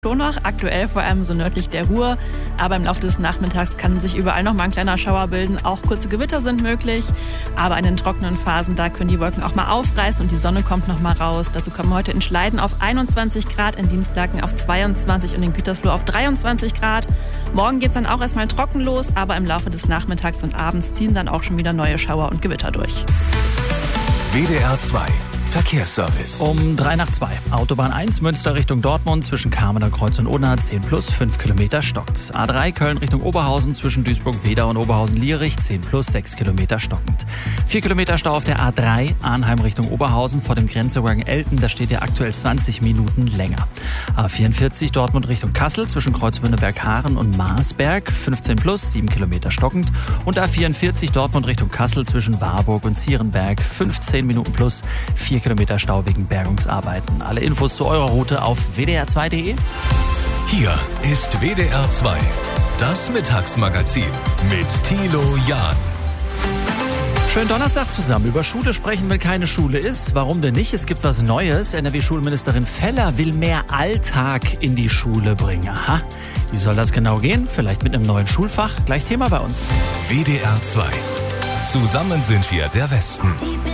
Schon noch, aktuell vor allem so nördlich der Ruhr, aber im Laufe des Nachmittags kann sich überall noch mal ein kleiner Schauer bilden. Auch kurze Gewitter sind möglich, aber in den trockenen Phasen, da können die Wolken auch mal aufreißen und die Sonne kommt noch mal raus. Dazu kommen heute in Schleiden auf 21 Grad, in Dienstlaken auf 22 und in Gütersloh auf 23 Grad. Morgen geht es dann auch erstmal trocken los, aber im Laufe des Nachmittags und abends ziehen dann auch schon wieder neue Schauer und Gewitter durch. WDR 2 Verkehrsservice. Um 2:03. Autobahn 1 Münster Richtung Dortmund zwischen Kamener Kreuz und Unna 10+, 5 Kilometer stockt. A3 Köln Richtung Oberhausen zwischen Duisburg-Wedau und Oberhausen-Lierich 10+, 6 Kilometer stockend. 4 Kilometer Stau auf der A3 Arnheim Richtung Oberhausen vor dem Grenzübergang Elten. Da steht ja aktuell 20 Minuten länger. A44 Dortmund Richtung Kassel zwischen Kreuzwünneberg-Haaren und Marsberg 15+, 7 Kilometer stockend. Und A44 Dortmund Richtung Kassel zwischen Warburg und Zierenberg 15 Minuten plus 4 Kilometer Stau wegen Bergungsarbeiten. Alle Infos zu eurer Route auf wdr2.de. Hier ist WDR 2, das Mittagsmagazin mit Thilo Jahn. Schönen Donnerstag zusammen. Über Schule sprechen, wenn keine Schule ist. Warum denn nicht? Es gibt was Neues. NRW-Schulministerin Feller will mehr Alltag in die Schule bringen. Aha, wie soll das genau gehen? Vielleicht mit einem neuen Schulfach? Gleich Thema bei uns. WDR 2. Zusammen sind wir der Westen.